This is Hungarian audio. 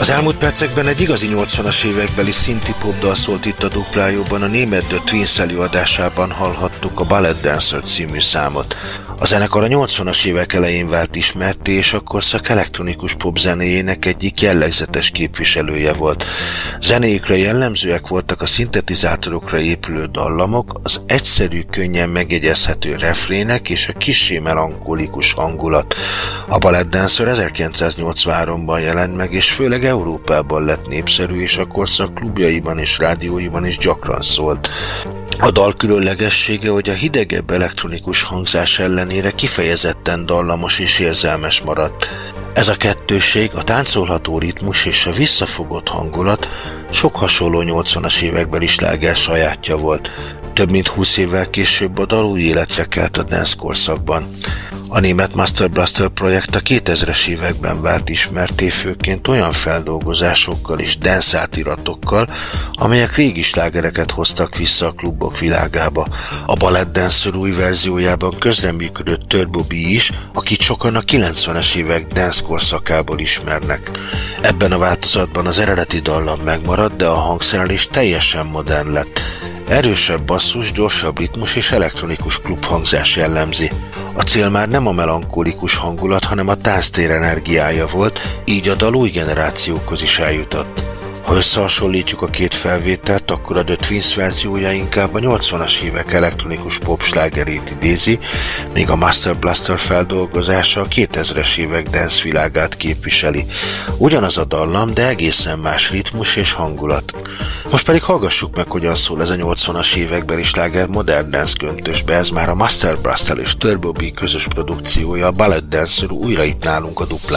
Az elmúlt percekben egy igazi 80-as évekbeli szinti-pop dal szólt itt a Duplájóban, a német The Twins előadásában hallhattuk a Ballet Dancer című számot. A zenekar a 80-as évek elején vált ismertté, és a korszak elektronikus pop zenéjének egyik jellegzetes képviselője volt. Zenéjükre jellemzőek voltak a szintetizátorokra épülő dallamok, az egyszerű, könnyen megjegyezhető refrének és a kissé melankolikus hangulat. A Ballet Dancer 1983-ban jelent meg, és főleg Európában lett népszerű, és a korszak klubjaiban és rádióiban is gyakran szólt. A dal különlegessége, hogy a hidegebb elektronikus hangzás ellenére kifejezetten dallamos és érzelmes maradt. Ez a kettősség, a táncolható ritmus és a visszafogott hangulat sok hasonló 80-as évekbeli sláger sajátja volt. Több mint 20 évvel később a dal új életre kelt a dance korszakban. A német Master Blaster projekt a 2000-es években vált ismertté, főként olyan feldolgozásokkal és dance átiratokkal, amelyek régi slágereket hoztak vissza a klubok világába. A Ballet Dancer új verziójában közreműködött Turbo B is, akit sokan a 90-es évek dance korszakából ismernek. Ebben a változatban az eredeti dallam megmaradt, de a hangszerelés teljesen modern lett. Erősebb basszus, gyorsabb ritmus és elektronikus klubhangzás jellemzi. A cél már nem a melankolikus hangulat, hanem a tánctér energiája volt, így a dal új generációkhoz is eljutott. Ha összehasonlítjuk a két felvételt, akkor a The Twins verziója inkább a 80-as évek elektronikus pop slágerét idézi, míg a Master Blaster feldolgozása a 2000-es évek dance világát képviseli. Ugyanaz a dallam, de egészen más ritmus és hangulat. Most pedig hallgassuk meg, hogyan szól ez a 80-as évekbeli sláger modern dance köntösbe, ez már a Master Blaster és Turbo B közös produkciója, a Ballet Dancer újra itt nálunk a Duplán.